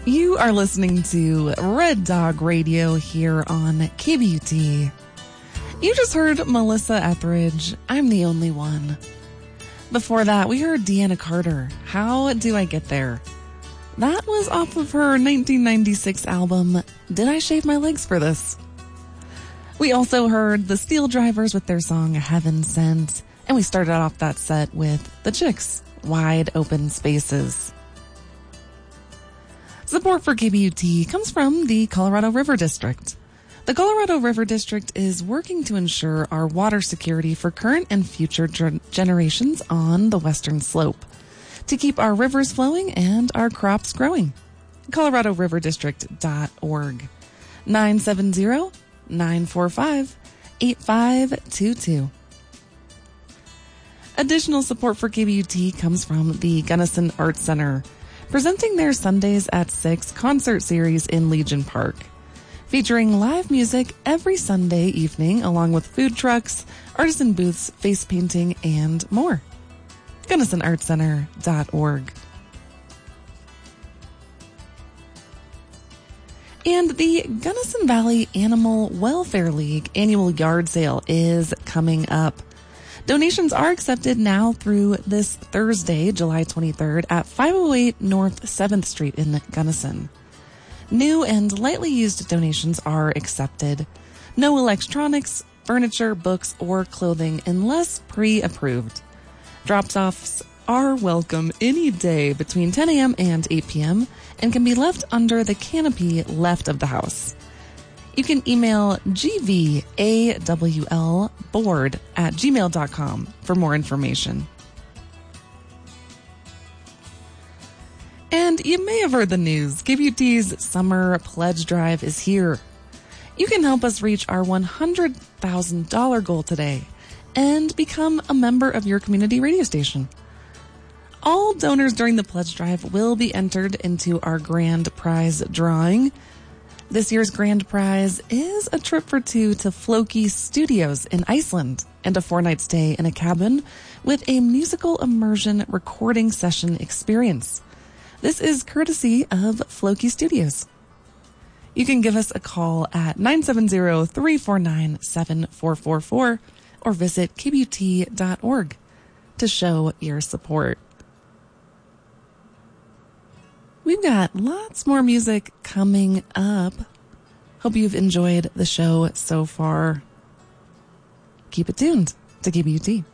You are listening to Red Dog Radio here on KBUT. You just heard Melissa Etheridge, I'm the Only One. Before that, we heard Deanna Carter, How Do I Get There? That was off of her 1996 album, Did I Shave My Legs for This? We also heard the Steel Drivers with their song Heaven Sent, and we started off that set with The Chicks, Wide Open Spaces. Support for KBUT comes from the Colorado River District. The Colorado River District is working to ensure our water security for current and future generations on the western slope, to keep our rivers flowing and our crops growing. ColoradoRiverDistrict.org 970-945-8522. Additional support for KBUT comes from the Gunnison Arts Center, presenting their Sundays at 6 concert series in Legion Park, featuring live music every Sunday evening along with food trucks, artisan booths, face painting, and more. GunnisonArtsCenter.org. And the Gunnison Valley Animal Welfare League annual yard sale is coming up. Donations are accepted now through this Thursday, July 23rd at 508 North 7th Street in Gunnison. New and lightly used donations are accepted. No electronics, furniture, books, or clothing unless pre-approved. Drop-offs are welcome any day between 10 a.m. and 8 p.m. and can be left under the canopy left of the house. You can email gvawlboard@gmail.com for more information. And you may have heard the news. KBUT's Summer Pledge Drive is here. You can help us reach our $100,000 goal today and become a member of your community radio station. All donors during the pledge drive will be entered into our grand prize drawing. This year's grand prize is a trip for two to Floki Studios in Iceland and a 4-night stay in a cabin with a musical immersion recording session experience. This is courtesy of Floki Studios. You can give us a call at 970-349-7444 or visit kbut.org to show your support. We've got lots more music coming up. Hope you've enjoyed the show so far. Keep it tuned to KBUT.